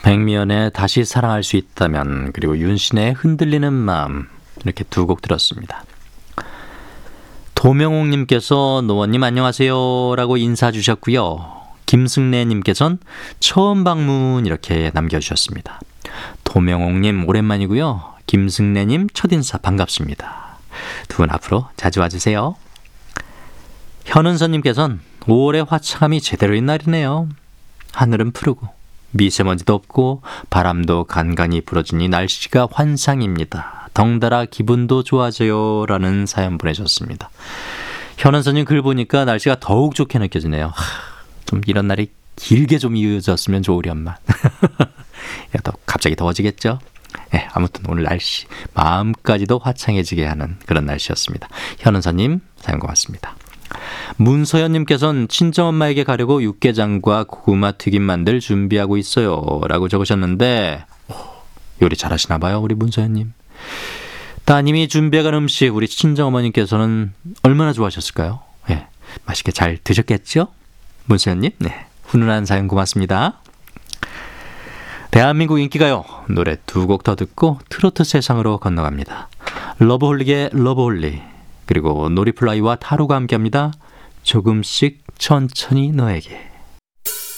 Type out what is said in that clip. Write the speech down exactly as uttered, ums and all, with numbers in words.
백미연의 다시 사랑할 수 있다면, 그리고 윤신의 흔들리는 마음, 이렇게 두 곡 들었습니다. 도명옥님께서 노원님 안녕하세요 라고 인사 주셨고요. 김승래님께서는 처음 방문 이렇게 남겨주셨습니다. 도명옥님 오랜만이고요. 김승래님 첫인사 반갑습니다. 두 분 앞으로 자주 와주세요. 현은서님께서는 오월의 화창함이 제대로인 날이네요. 하늘은 푸르고 미세먼지도 없고 바람도 간간히 불어주니 날씨가 환상입니다. 덩달아 기분도 좋아져요 라는 사연 보내셨습니다. 현은서님 글 보니까 날씨가 더욱 좋게 느껴지네요. 하, 좀 이런 날이 길게 좀 이어졌으면 좋으련만. 야, 또 갑자기 더워지겠죠? 네, 아무튼 오늘 날씨 마음까지도 화창해지게 하는 그런 날씨였습니다. 현은서님 사연 고맙습니다. 문서연님께서는 친정엄마에게 가려고 육개장과 고구마 튀김 만들 준비하고 있어요 라고 적으셨는데, 요리 잘하시나 봐요 우리 문서연님. 따님이 준비해간 음식 우리 친정어머님께서는 얼마나 좋아하셨을까요? 네, 맛있게 잘 드셨겠죠? 문서연님, 네, 훈훈한 사연 고맙습니다. 대한민국 인기가요 노래 두 곡 더 듣고 트로트 세상으로 건너갑니다. 러브홀릭의 러브홀리, 그리고 노리플라이와 타로가 함께합니다. 조금씩 천천히 너에게.